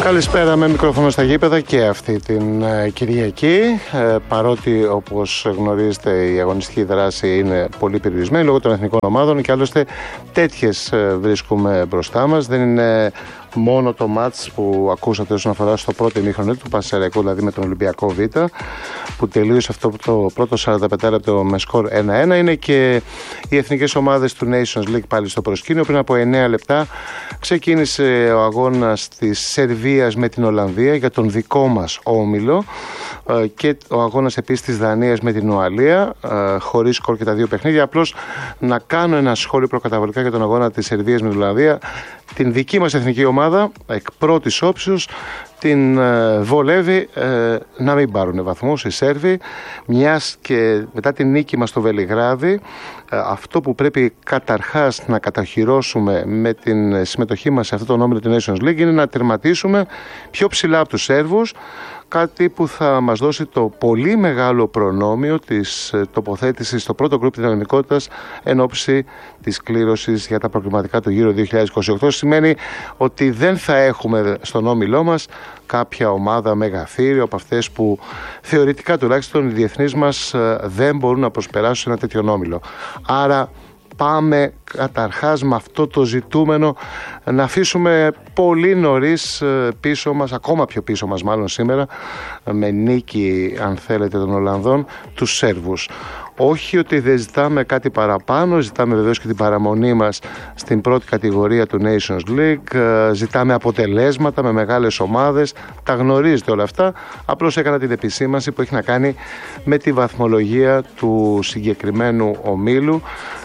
Καλησπέρα, με μικρόφωνο στα γήπεδα και αυτή την Κυριακή. Παρότι, όπως γνωρίζετε, η αγωνιστική δράση είναι πολύ περιορισμένη λόγω των εθνικών ομάδων και άλλωστε τέτοιες βρίσκουμε μπροστά μας. Δεν είναι μόνο το μάτς που ακούσατε όσον αφορά στο πρώτο ημίχρονο του Πανσεραϊκού, δηλαδή με τον Ολυμπιακό Β, που τελείωσε αυτό το πρώτο 45 λεπτό με σκορ 1-1. Είναι και οι εθνικές ομάδες του Nations League πάλι στο προσκήνιο. Πριν από 9 λεπτά ξεκίνησε ο αγώνας της Σερβίας με την Ολλανδία για τον δικό μας όμιλο και ο αγώνας επίσης της Δανίας με την Ουαλία, χωρίς σκορ και τα δύο παιχνίδια. Απλώς να κάνω ένα σχόλιο προκαταβολικά για τον αγώνα της Σερβίας με την Ολλανδία. Την δική μας εθνική ομάδα, εκ πρώτης όψεως, την βολεύει να μην πάρουν βαθμούς οι Σέρβοι, μιας και μετά την νίκη μας στο Βελιγράδι, αυτό που πρέπει καταρχάς να καταχειρώσουμε με την συμμετοχή μας σε αυτό το όμιλο του Nations League είναι να τερματίσουμε πιο ψηλά από τους Σέρβους, κάτι που θα μας δώσει το πολύ μεγάλο προνόμιο της τοποθέτησης στο πρώτο γκρουπ της δυναμικότητας εν ώψη της κλήρωσης για τα προκριματικά του Euro 2028. Σημαίνει ότι δεν θα έχουμε στον όμιλό μας κάποια ομάδα μεγαθύριο από αυτές που θεωρητικά τουλάχιστον οι διεθνείς μας δεν μπορούν να προσπεράσουν σε ένα τέτοιο όμιλο. Άρα πάμε καταρχάς με αυτό το ζητούμενο να αφήσουμε πολύ νωρίς πίσω μας, ακόμα πιο πίσω μας μάλλον σήμερα, με νίκη αν θέλετε των Ολλανδών, τους Σέρβους. Όχι ότι δεν ζητάμε κάτι παραπάνω, ζητάμε βεβαίως και την παραμονή μας στην πρώτη κατηγορία του Nations League, ζητάμε αποτελέσματα με μεγάλες ομάδες, τα γνωρίζετε όλα αυτά, απλώς έκανα την επισήμανση που έχει να κάνει με τη βαθμολογία του συγκεκριμένου ομίλου.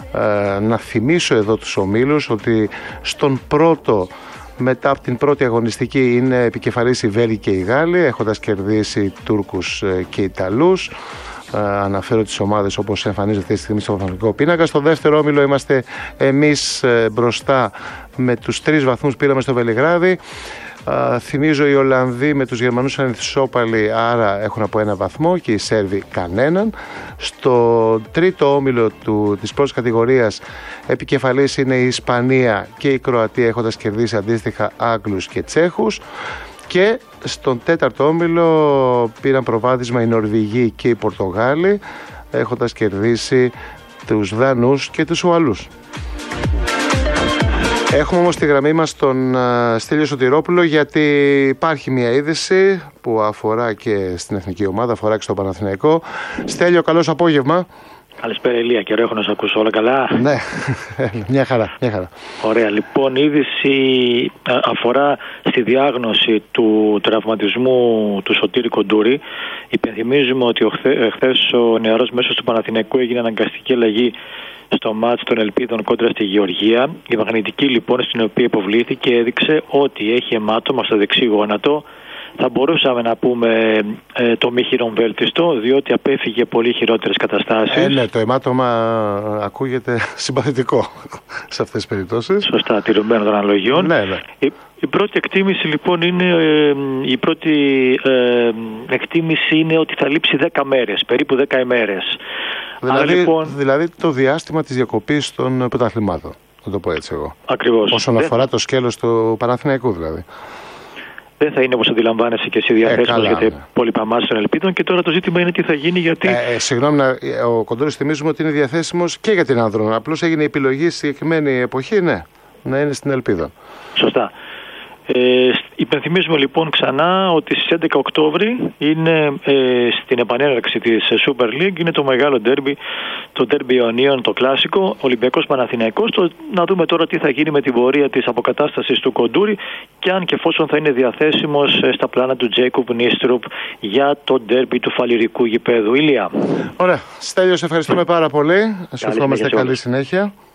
Να θυμίσω εδώ τους ομίλους ότι στον πρώτο, μετά από την πρώτη αγωνιστική, είναι επικεφαλής οι Βέλγοι και οι Γάλλοι, έχοντας κερδίσει Τούρκους και Ιταλούς. Αναφέρω τις ομάδες όπως εμφανίζεται αυτή τη στιγμή στο βαθμολογικό πίνακα. Στο δεύτερο όμιλο είμαστε εμείς μπροστά με τους 3 βαθμούς πήραμε στο Βελιγράδι. Θυμίζω οι Ολλανδοί με τους Γερμανούς είναι ισόπαλοι, άρα έχουν από 1 βαθμό και οι Σέρβοι κανέναν. Στο τρίτο όμιλο της πρώτης κατηγορίας επικεφαλής είναι η Ισπανία και η Κροατία, έχοντας κερδίσει αντίστοιχα Άγγλους και Τσέχους. Και στον τέταρτο όμιλο πήραν προβάδισμα οι Νορβηγοί και οι Πορτογάλοι, έχοντας κερδίσει τους Δανούς και τους Ουαλούς. Έχουμε όμως τη γραμμή μας τον Στέλιο Σωτηρόπουλο, γιατί υπάρχει μια είδηση που αφορά και στην εθνική ομάδα, αφορά και στο Παναθηναϊκό. Στέλιο, καλώς απόγευμα. Καλησπέρα Ηλία, καιρό έχω να σε ακούσω, όλα καλά? Ναι, μια χαρά. Ωραία, λοιπόν η είδηση αφορά στη διάγνωση του τραυματισμού του Σωτήρη Κοντούρη. Υπενθυμίζουμε ότι χθες ο νεαρός μέσος του Παναθηναϊκού έγινε αναγκαστική αλλαγή στο μάτς των Ελπίδων κόντρα στη Γεωργία. Η μαγνητική λοιπόν στην οποία υποβλήθηκε έδειξε ότι έχει αιμάτωμα στο δεξί γόνατο. Θα μπορούσαμε να πούμε το μη χειρομβέλτιστο, διότι απέφυγε πολύ χειρότερες καταστάσεις. Ναι, το αιμάτωμα ακούγεται συμπαθητικό σε αυτές τις περιπτώσεις. Σωστά, τηρουμένο των αναλογιών. Ναι. Η πρώτη εκτίμηση λοιπόν είναι, είναι ότι θα λείψει 10 μέρες, περίπου 10 ημέρες. Δηλαδή το διάστημα της διακοπής των πρωταθλημάτων, να το πω έτσι εγώ. Ακριβώς. Όσον αφορά το σκέλος του Παναθηναϊκού δηλαδή. Δεν θα είναι, όπως αντιλαμβάνεσαι και εσύ, διαθέσιμος για τα υπόλοιπα μάτς των Ελπίδων. Και τώρα το ζήτημα είναι τι θα γίνει, γιατί. Συγγνώμη, ο Κοντούρης θυμίζουμε ότι είναι διαθέσιμος και για την Άνδρονα. Απλώς έγινε η επιλογή στη συγκεκριμένη εποχή, να είναι στην Ελπίδα. Σωστά. Υπενθυμίζουμε λοιπόν ξανά ότι στις 11 Οκτώβρη είναι στην επανέναρξη της Super League, είναι το μεγάλο ντέρμπι, το ντέρμπι Ιωνίων, το κλασικό, Ολυμπιακός Παναθηναϊκός. Να δούμε τώρα τι θα γίνει με την πορεία της αποκατάστασης του Κοντούρη και αν και εφόσον θα είναι διαθέσιμος στα πλάνα του Τζέικοπ Νίστρουπ για το ντέρμπι του φαλιρικού γηπέδου. Ηλία. Ωραία. Στέλιο, σε ευχαριστούμε πάρα πολύ. Σας ευχόμαστε καλή συνέχεια.